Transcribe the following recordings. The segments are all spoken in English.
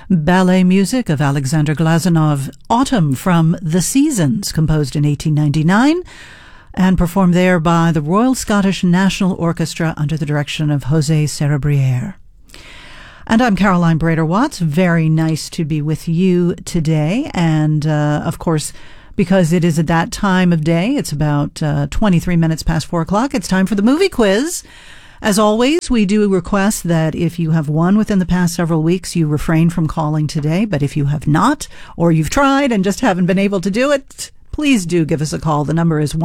Ballet music of Alexander Glazunov, Autumn from The Seasons, composed in 1899 and performed there by the Royal Scottish National Orchestra under the direction of José Cerebriere. And I'm Caroline Brader-Watts. Very nice to be with you today. And, of course, because it is at that time of day, it's about 23 minutes past 4 o'clock, it's time for the movie quiz. As always, we do request that if you have won within the past several weeks, you refrain from calling today. But if you have not, or you've tried and just haven't been able to do it, please do give us a call. The number is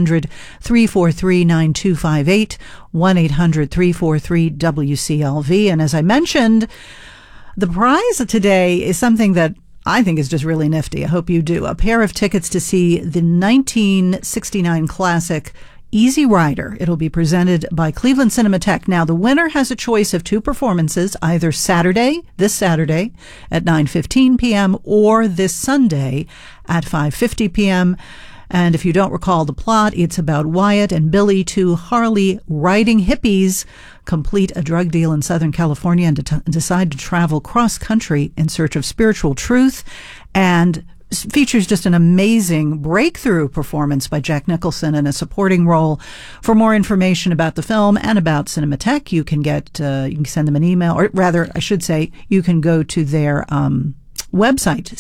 1-800-343-9258, 1-800-343-WCLV. And as I mentioned, the prize today is something that I think is just really nifty. I hope you do. A pair of tickets to see the 1969 classic Easy Rider. It'll be presented by Cleveland Cinematheque. Now, the winner has a choice of two performances, either this Saturday at 9:15 p.m. or this Sunday at 5:50 p.m. And if you don't recall the plot, it's about Wyatt and Billy, two Harley-riding hippies, complete a drug deal in Southern California and decide to travel cross-country in search of spiritual truth, and features just an amazing breakthrough performance by Jack Nicholson in a supporting role. For more information about the film and about Cinematheque, you can send them an email, or rather, I should say, you can go to their website,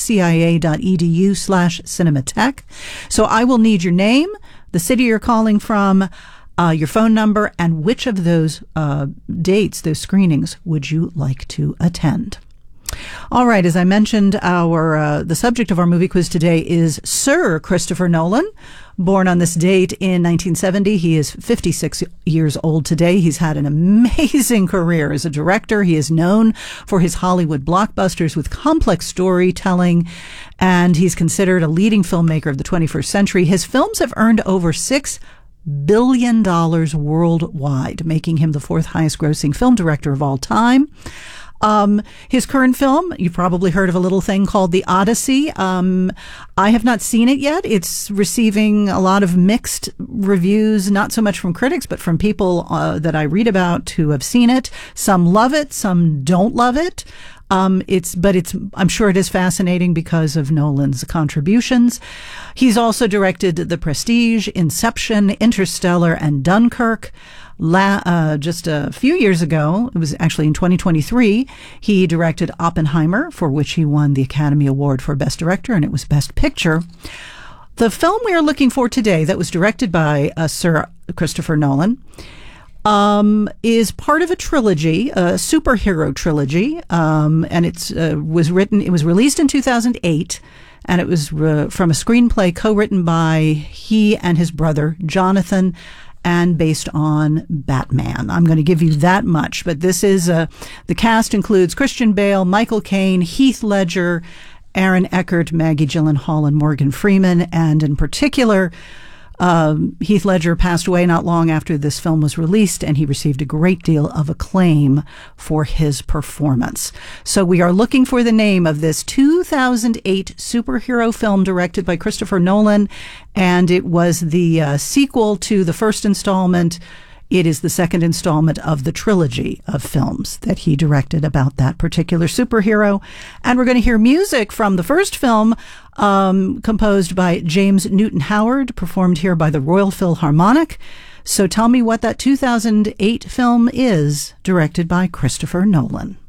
cia.edu/Cinematheque. So I will need your name, the city you're calling from, your phone number, and which of those dates, those screenings, would you like to attend? All right, as I mentioned, the subject of our movie quiz today is Sir Christopher Nolan. Born on this date in 1970, he is 56 years old today. He's had an amazing career as a director. He is known for his Hollywood blockbusters with complex storytelling, and he's considered a leading filmmaker of the 21st century. His films have earned over $6 billion worldwide, making him the fourth highest grossing film director of all time. His current film, you've probably heard of a little thing called The Odyssey. I have not seen it yet. It's receiving a lot of mixed reviews, not so much from critics, but from people that I read about who have seen it. Some love it, some don't love it. I'm sure it is fascinating because of Nolan's contributions. He's also directed The Prestige, Inception, Interstellar, and Dunkirk. Just a few years ago, it was actually in 2023, he directed Oppenheimer, for which he won the Academy Award for Best Director, and it was Best Picture. The film we are looking for today, that was directed by Sir Christopher Nolan, is part of a trilogy, a superhero trilogy, and it was released in 2008, and it was from a screenplay co-written by he and his brother, Jonathan, and based on Batman. I'm going to give you that much, but this is the cast includes Christian Bale, Michael Caine, Heath Ledger, Aaron Eckhart, Maggie Gyllenhaal, and Morgan Freeman, and in particular, Heath Ledger passed away not long after this film was released, and he received a great deal of acclaim for his performance. So we are looking for the name of this 2008 superhero film directed by Christopher Nolan, and it was the sequel to the first installment. It is the second installment of the trilogy of films that he directed about that particular superhero. And we're going to hear music from the first film, composed by James Newton Howard, performed here by the Royal Philharmonic. So tell me what that 2008 film is, directed by Christopher Nolan.